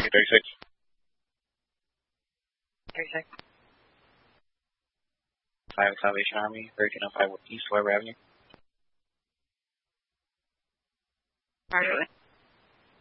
36. 36. 5 Salvation Army, 1305 East Weber Avenue. Roger.